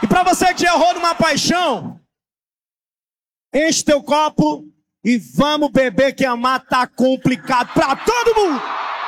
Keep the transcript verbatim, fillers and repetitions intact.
pra você que errou numa paixão, enche teu copo e vamos beber que amar tá complicado pra todo mundo.